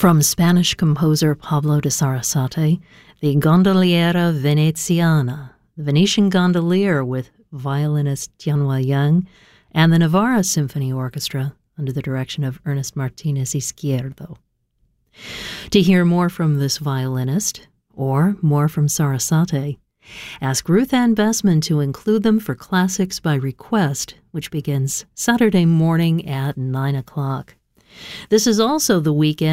From Spanish composer Pablo de Sarasate, the Gondoliera Veneziana, the Venetian Gondolier with violinist Tianhua Yang, and the Navarra Symphony Orchestra under the direction of Ernest Martinez Izquierdo. To hear more from this violinist, or more from Sarasate, ask Ruth Ann Bessman to include them for Classics by Request, which begins Saturday morning at 9 o'clock. This is also the weekend